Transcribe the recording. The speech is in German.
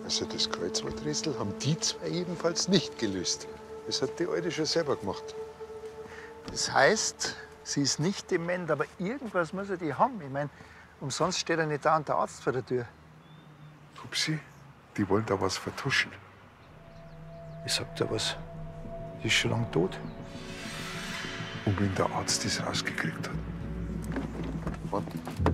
Also das Kreuzworträtsel haben die zwei jedenfalls nicht gelöst. Das hat die Alte schon selber gemacht. Das heißt, sie ist nicht dement, aber irgendwas muss die haben. Ich meine, umsonst steht ja nicht dauernd der Arzt vor der Tür. Pupsi, die wollen da was vertuschen. Ich sag dir was, die ist schon lang tot. Und wenn der Arzt das rausgekriegt hat? Warte.